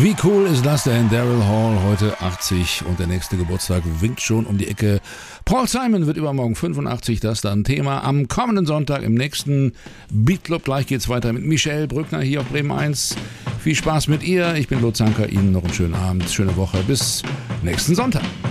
Wie cool ist das denn? Daryl Hall, heute 80 und der nächste Geburtstag winkt schon um die Ecke. Paul Simon wird übermorgen 85, das dann Thema am kommenden Sonntag im nächsten Beat Club. Gleich geht's weiter mit Michelle Brückner hier auf Bremen 1. Viel Spaß mit ihr. Ich bin Lutz Zanker. Ihnen noch einen schönen Abend, schöne Woche. Bis nächsten Sonntag.